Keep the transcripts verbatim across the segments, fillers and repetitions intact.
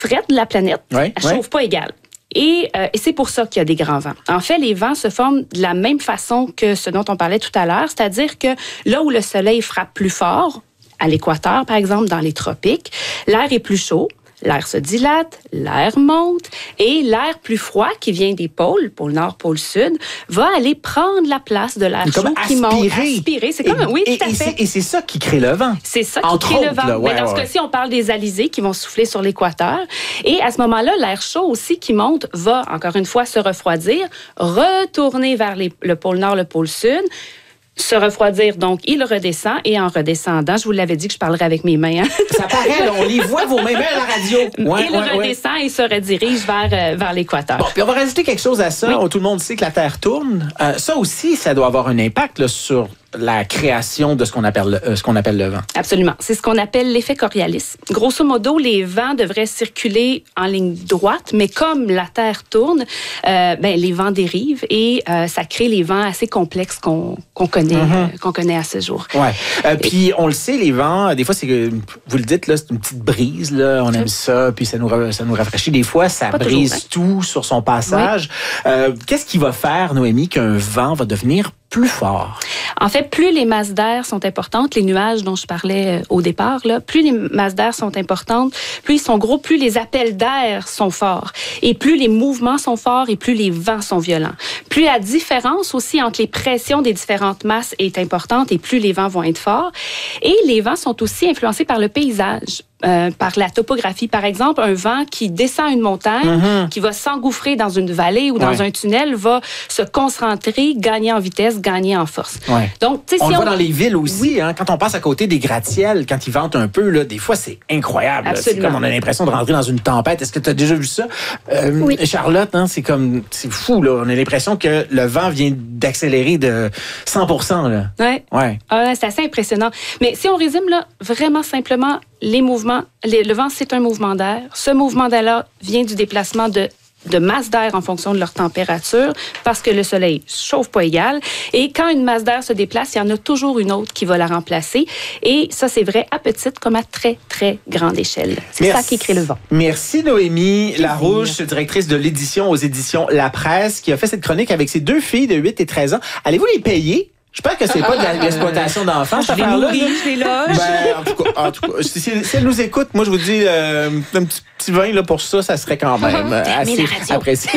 frette de la planète, ouais, elle ouais. chauffe pas égal. Et, euh, et c'est pour ça qu'il y a des grands vents. En fait, les vents se forment de la même façon que ce dont on parlait tout à l'heure, c'est-à-dire que là où le soleil frappe plus fort, à l'équateur, par exemple, dans les tropiques, l'air est plus chaud. L'air se dilate, l'air monte et l'air plus froid qui vient des pôles, pôle nord, pôle sud, va aller prendre la place de l'air chaud qui monte. Aspirer. C'est comme, et, oui, et, tout à et fait. C'est, et c'est ça qui crée le vent. C'est ça qui Entre crée autres, le vent. là, ouais, Mais dans ce ouais. cas-ci, on parle des alizés qui vont souffler sur l'équateur. Et à ce moment-là, l'air chaud aussi qui monte va, encore une fois, se refroidir, retourner vers les, le pôle nord, le pôle sud, se refroidir, donc il redescend et en redescendant, je vous l'avais dit que je parlerais avec mes mains. Hein? Ça paraît, là, on les voit vos mains à la radio. Ouais, il ouais, redescend ouais. et se redirige vers, euh, vers l'équateur. Bon, puis on va rajouter quelque chose à ça. Oui. Tout le monde sait que la Terre tourne. Euh, ça aussi, ça doit avoir un impact là, sur la création de ce qu'on appelle, le, euh, ce qu'on appelle le vent. Absolument. C'est ce qu'on appelle l'effet Coriolis. Grosso modo, les vents devraient circuler en ligne droite, mais comme la Terre tourne, euh, ben, les vents dérivent et euh, ça crée les vents assez complexes qu'on, qu'on connaît, mm-hmm. euh, qu'on connaît à ce jour. Ouais. Euh, puis on le sait, les vents, des fois, c'est que, vous le dites, là, c'est une petite brise, là, on aime ça, puis ça nous, ça nous rafraîchit. Des fois, ça Pas brise toujours, hein? tout sur son passage. Oui. Euh, qu'est-ce qui va faire, Noémie, qu'un vent va devenir plus fort? En fait, plus les masses d'air sont importantes, les nuages dont je parlais au départ, là, plus les masses d'air sont importantes, plus ils sont gros, plus les appels d'air sont forts. Et plus les mouvements sont forts et plus les vents sont violents. Plus la différence aussi entre les pressions des différentes masses est importante et plus les vents vont être forts. Et les vents sont aussi influencés par le paysage. Euh, par la topographie. Par exemple, un vent qui descend une montagne, mm-hmm. qui va s'engouffrer dans une vallée ou dans ouais. un tunnel, va se concentrer, gagner en vitesse, gagner en force. Ouais. Donc, on si le on... voit dans les villes aussi. Oui. Hein, quand on passe à côté des gratte-ciels, quand ils ventent un peu, là, des fois, c'est incroyable. Là. C'est comme on a l'impression de rentrer dans une tempête. Est-ce que tu as déjà vu ça? Euh, oui. Charlotte, hein, c'est comme, c'est fou. Là. On a l'impression que le vent vient d'accélérer de cent pour cent. Là. Ouais. Ouais. Ah, c'est assez impressionnant. Mais si on résume là, vraiment simplement, les mouvements, les, le vent, c'est un mouvement d'air. Ce mouvement d'air-là vient du déplacement de, de masse d'air en fonction de leur température parce que le soleil chauffe pas égal. Et quand une masse d'air se déplace, il y en a toujours une autre qui va la remplacer. Et ça, c'est vrai à petite comme à très, très grande échelle. C'est Merci. ça qui crée le vent. Merci Noémie Larouche, directrice de l'édition aux éditions La Presse, qui a fait cette chronique avec ses deux filles de huit et treize ans. Allez-vous les payer? Je pense que c'est pas de l'exploitation d'enfants, cette affaire-là. Je les loge. Ben, en tout cas, en tout cas si, si elle nous écoute, moi, je vous dis, euh, un petit, petit vin là, pour ça, ça serait quand même euh, assez apprécié.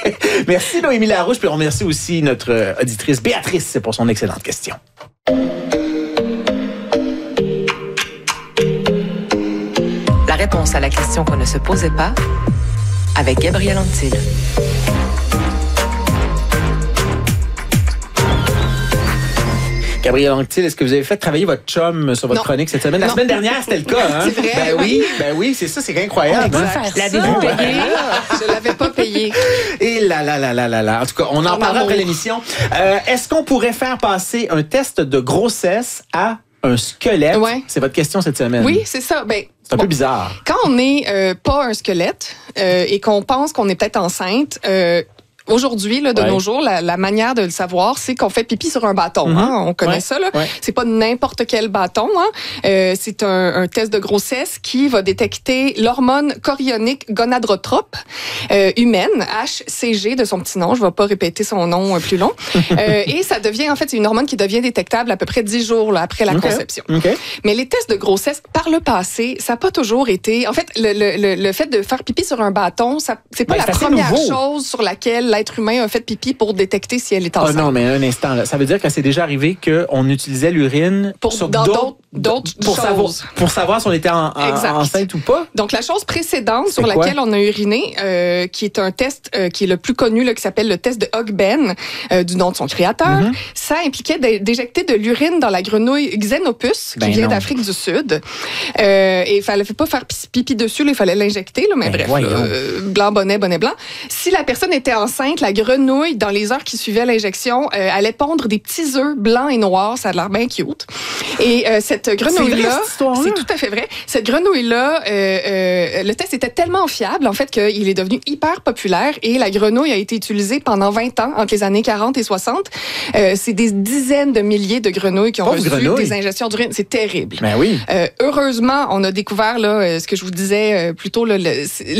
Merci Noémie Larouche, puis on remercie aussi notre auditrice Béatrice pour son excellente question. La réponse à la question qu'on ne se posait pas avec Gabriel Antil. Gabriel Anctil, est-ce que vous avez fait travailler votre chum sur votre non. chronique cette semaine? La non. semaine dernière, c'était le cas. Hein? C'est vrai? Ben oui, ben oui, c'est ça, c'est incroyable. Hein? L'avez-vous payé? Je l'avais pas payé. Et là, là, là, là, là, là. En tout cas, on en, en parlera après l'émission. Euh, est-ce qu'on pourrait faire passer un test de grossesse à un squelette? Ouais. C'est votre question cette semaine. Oui, c'est ça. Ben, c'est un bon, peu bizarre. Quand on n'est euh, pas un squelette euh, et qu'on pense qu'on est peut-être enceinte, euh, aujourd'hui, là, de ouais. nos jours, la, la manière de le savoir, c'est qu'on fait pipi sur un bâton. Mm-hmm. Hein? On connaît ouais. ça. Là. Ouais. C'est pas n'importe quel bâton. Hein? Euh, c'est un, un test de grossesse qui va détecter l'hormone chorionique gonadrotrope euh, humaine, H C G de son petit nom. Je vais pas répéter son nom plus long. euh, et ça devient, en fait, c'est une hormone qui devient détectable à peu près dix jours là, après la okay. conception. Okay. Mais les tests de grossesse, par le passé, ça n'a pas toujours été... En fait, le, le, le fait de faire pipi sur un bâton, ça, c'est pas ben, la première nouveau. chose sur laquelle l'être humain a fait pipi pour détecter si elle est enceinte. Oh non, mais un instant, là. Ça veut dire que c'est déjà arrivé qu'on utilisait l'urine pour sur dans d'autres, d'autres pour choses. Savoir, pour savoir si on était en, en, enceinte ou pas. Donc, la chose précédente c'est sur quoi? laquelle on a uriné, euh, qui est un test euh, qui est le plus connu, là, qui s'appelle le test de Hogben, euh, du nom de son créateur, mm-hmm. ça impliquait d'éjecter de l'urine dans la grenouille Xenopus, ben qui vient non. d'Afrique du Sud. Euh, et il fallait pas faire pipi dessus, là, il fallait l'injecter, là, mais ben bref, euh, blanc, bonnet, bonnet blanc. Si la personne était enceinte, la grenouille, dans les heures qui suivaient l'injection, euh, allait pondre des petits œufs blancs et noirs. Ça a l'air bien cute. Et euh, cette cette grenouille-là, c'est, vrai, c'est tout à fait vrai. Cette grenouille-là, euh, euh, le test était tellement fiable, en fait, qu'il est devenu hyper populaire et la grenouille a été utilisée pendant vingt ans, entre les années quarante et soixante. Euh, c'est des dizaines de milliers de grenouilles qui ont Pauvre reçu grenouille. des ingestions d'urine. C'est terrible. Ben oui. Euh, heureusement, on a découvert, là, ce que je vous disais plus tôt, là, le,